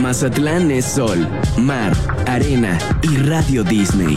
Mazatlán es sol, mar, arena y Radio Disney.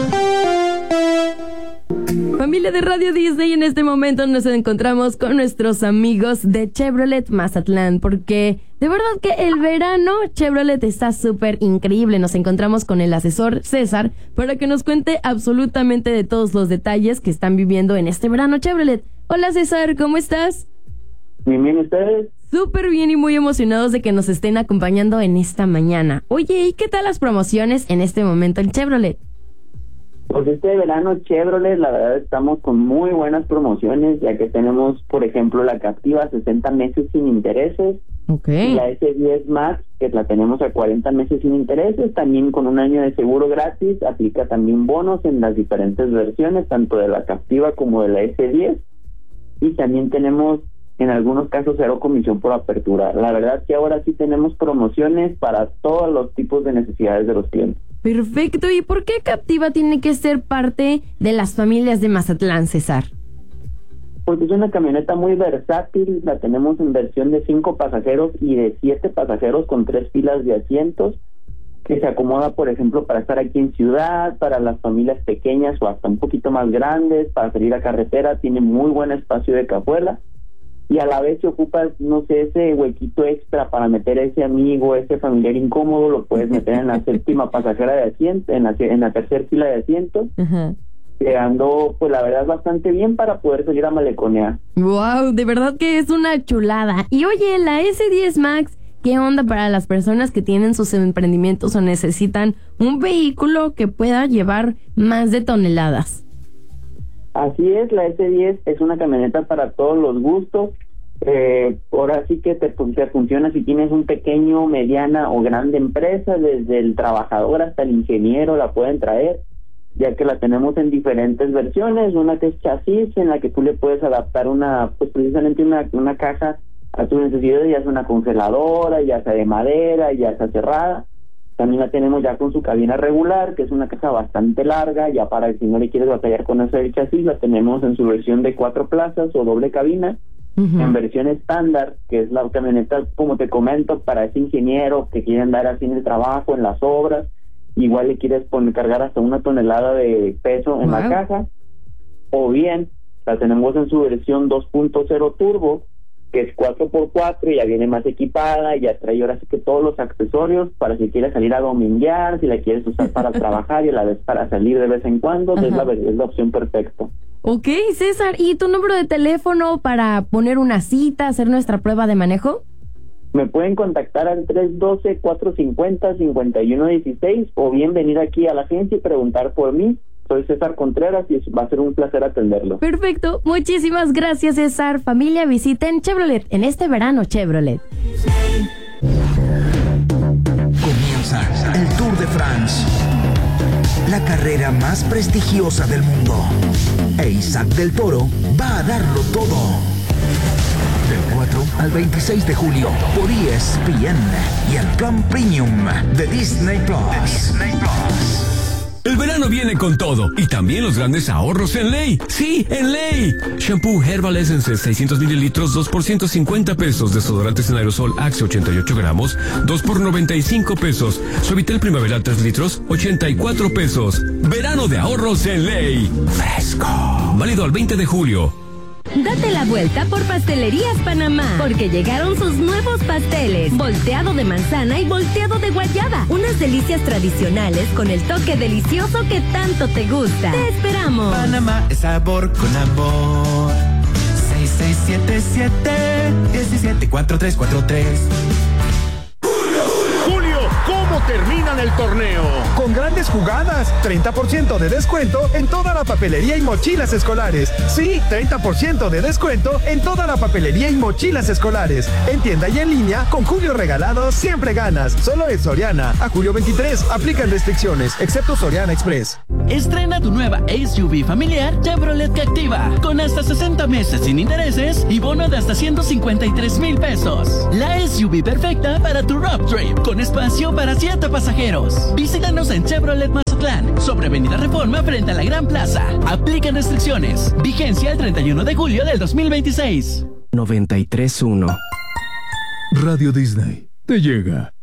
Familia de Radio Disney, en este momento nos encontramos con nuestros amigos de Chevrolet Mazatlán, porque de verdad que el verano Chevrolet está súper increíble. Nos encontramos con el asesor César para que nos cuente absolutamente de todos los detalles que están viviendo en este verano Chevrolet. Hola César, ¿cómo estás? Bien, ¿ustedes? Súper bien y muy emocionados de que nos estén acompañando en esta mañana. Oye, ¿y qué tal las promociones en este momento en Chevrolet? Pues este verano Chevrolet, la verdad estamos con muy buenas promociones, ya que tenemos, por ejemplo, la Captiva 60 meses sin intereses, Okay. y la S10 Max, que la tenemos a 40 meses sin intereses, también con un año de seguro gratis, aplica también bonos en las diferentes versiones, tanto de la Captiva como de la S10, y también tenemos en algunos casos 0 comisión por apertura. La verdad que ahora sí tenemos promociones para todos los tipos de necesidades de los clientes. Perfecto, ¿y por qué Captiva tiene que ser parte de las familias de Mazatlán, César? Porque es una camioneta muy versátil, la tenemos en versión de 5 pasajeros y de 7 pasajeros con 3 filas de asientos, que se acomoda, por ejemplo, para estar aquí en ciudad, para las familias pequeñas o hasta un poquito más grandes, para salir a carretera, tiene muy buen espacio de cajuela, y a la vez si ocupas, no sé, ese huequito extra para meter a ese amigo, ese familiar incómodo, lo puedes meter en la séptima pasajera de asiento, en la tercera fila de asientos, quedando, pues la verdad, bastante bien para poder salir a maleconear. Wow, de verdad que es una chulada. Y oye, la S10 Max, ¿qué onda para las personas que tienen sus emprendimientos o necesitan un vehículo que pueda llevar más de toneladas? Así es, la S10 es una camioneta para todos los gustos. Ahora sí que te funciona si tienes un pequeño, mediana o grande empresa, desde el trabajador hasta el ingeniero la pueden traer, ya que la tenemos en diferentes versiones. Una que es chasis, en la que tú le puedes adaptar precisamente una caja a tu necesidad, ya sea una congeladora, ya sea de madera, ya sea cerrada. También la tenemos ya con su cabina regular, que es una caja bastante larga, ya para si no le quieres batallar con ese chasis, la tenemos en su versión de 4 plazas o doble cabina. En versión estándar, que es la camioneta, como te comento, para ese ingeniero que quiere andar así en el trabajo, en las obras, igual le quieres cargar hasta 1 tonelada de peso en la caja, o bien la tenemos en su versión 2.0 turbo, que es 4x4 y ya viene más equipada, y ya trae ahora sí que todos los accesorios para si quieres salir a dominguear, si la quieres usar para trabajar y a la vez para salir de vez en cuando, es la opción perfecta. Ok, César, ¿y tu número de teléfono para poner una cita, hacer nuestra prueba de manejo? Me pueden contactar al 312-450-5116 o bien venir aquí a la agencia y preguntar por mí. Soy César Contreras y va a ser un placer atenderlo. Perfecto, muchísimas gracias, César. Familia, visiten Chevrolet en este verano Chevrolet. Comienza el Tour de France, la carrera más prestigiosa del mundo. E Isaac del Toro va a darlo todo. Del 4 al 26 de julio por ESPN y el Plan Premium de Disney Plus. El verano viene con todo y también los grandes ahorros en Ley. ¡Sí, en Ley! Shampoo Herbal Essence 600 mililitros, 2 por 150 pesos. Desodorantes en aerosol Axe 88 gramos, 2 por 95 pesos. Suavitel Primavera 3 litros, 84 pesos. Verano de ahorros en Ley. Fresco. Válido al 20 de julio. Date la vuelta por Pastelerías Panamá, porque llegaron sus nuevos pasteles, volteado de manzana y volteado de guayaba, unas delicias tradicionales con el toque delicioso que tanto te gusta. ¡Te esperamos! Panamá es sabor con amor. 6677-174343. ¿Cómo terminan el torneo? Con grandes jugadas, 30% de descuento en toda la papelería y mochilas escolares. Sí, 30% de descuento en toda la papelería y mochilas escolares. En tienda y en línea, con Julio Regalado siempre ganas. Solo en Soriana. A julio 23, aplican restricciones, excepto Soriana Express. Estrena tu nueva SUV familiar Chevrolet Captiva, con hasta 60 meses sin intereses y bono de hasta 153,000 pesos. La SUV perfecta para tu road trip, con espacio para 7 pasajeros. Visítanos en Chevrolet Mazatlán, sobre Avenida Reforma frente a la Gran Plaza. Aplican restricciones. Vigencia el 31 de julio del 2026. 93.1 Radio Disney te llega.